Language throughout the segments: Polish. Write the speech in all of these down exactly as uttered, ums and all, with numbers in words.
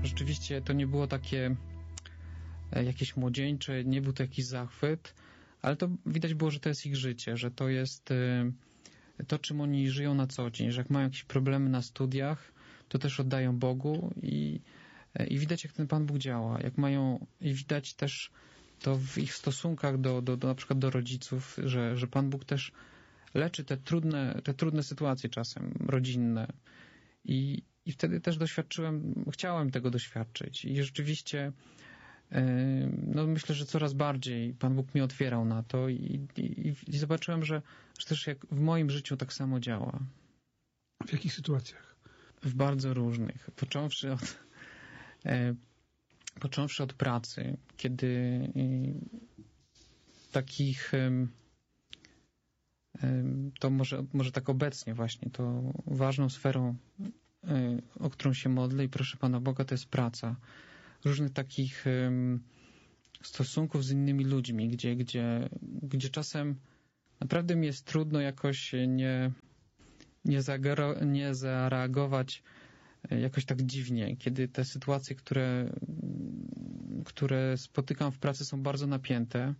Rzeczywiście to nie było takie jakieś młodzieńcze, nie był to jakiś zachwyt, ale to widać było, że to jest ich życie, że to jest to, czym oni żyją na co dzień, że jak mają jakieś problemy na studiach, to też oddają Bogu i, i widać, jak ten Pan Bóg działa, jak mają, i widać też to w ich stosunkach do, do, do na przykład do rodziców, że, że Pan Bóg też leczy te trudne, te trudne sytuacje czasem rodzinne. I, i wtedy też doświadczyłem, chciałem tego doświadczyć. I rzeczywiście no myślę, że coraz bardziej Pan Bóg mnie otwierał na to i, i, i zobaczyłem, że, że też jak w moim życiu tak samo działa. W jakich sytuacjach? W bardzo różnych. Począwszy od e, począwszy od pracy, kiedy e, takich e, e, to może, może tak obecnie właśnie, to ważną sferą, e, o którą się modlę i proszę Pana Boga, to jest praca. Różnych takich um, stosunków z innymi ludźmi, gdzie, gdzie, gdzie czasem naprawdę mi jest trudno jakoś nie, nie, zagaro, nie zareagować jakoś tak dziwnie, kiedy te sytuacje, które, które spotykam w pracy, są bardzo napięte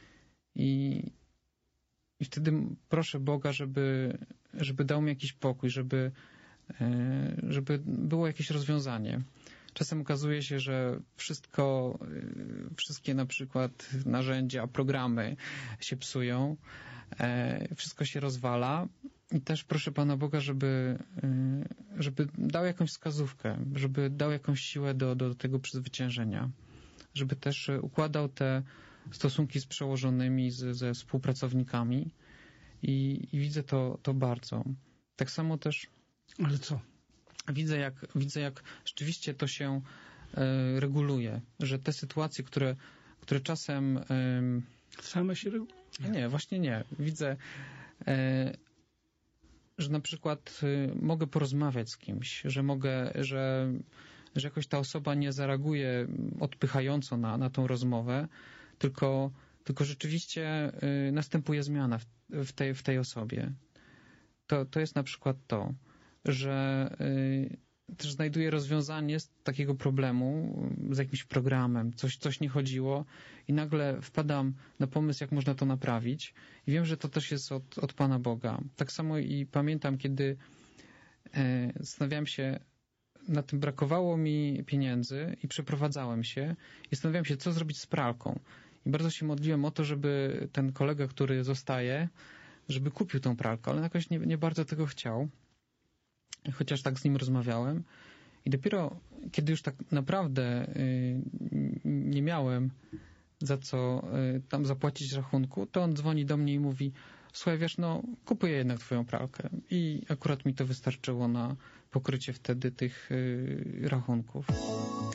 i, i wtedy proszę Boga, żeby, żeby dał mi jakiś pokój, żeby, żeby było jakieś rozwiązanie. Czasem okazuje się, że wszystko, wszystkie na przykład narzędzia, programy się psują, wszystko się rozwala i też proszę Pana Boga, żeby, żeby dał jakąś wskazówkę, żeby dał jakąś siłę do, do tego przezwyciężenia, żeby też układał te stosunki z przełożonymi, z, ze współpracownikami i, i widzę to, to bardzo. Tak samo też... Ale co? Widzę jak, widzę, jak rzeczywiście to się e, reguluje, że te sytuacje, które, które czasem... E, Same się regulują? Nie, właśnie nie. Widzę, e, że na przykład e, mogę porozmawiać z kimś, że mogę, że, że jakoś ta osoba nie zareaguje odpychająco na, na tą rozmowę, tylko, tylko rzeczywiście e, następuje zmiana w, w, tej, w tej osobie. To, to jest na przykład to, że y, też znajduję rozwiązanie z takiego problemu, z jakimś programem, coś, coś nie chodziło i nagle wpadam na pomysł, jak można to naprawić i wiem, że to też jest od, od Pana Boga. Tak samo i pamiętam, kiedy y, zastanawiałem się na tym, brakowało mi pieniędzy i przeprowadzałem się i zastanawiałem się, co zrobić z pralką. I bardzo się modliłem o to, żeby ten kolega, który zostaje, żeby kupił tą pralkę, ale jakoś nie, nie bardzo tego chciał. Chociaż tak z nim rozmawiałem i dopiero kiedy już tak naprawdę y, nie miałem za co y, tam zapłacić rachunku, to on dzwoni do mnie i mówi: słuchaj, wiesz, no kupuję jednak twoją pralkę i akurat mi to wystarczyło na pokrycie wtedy tych y, rachunków.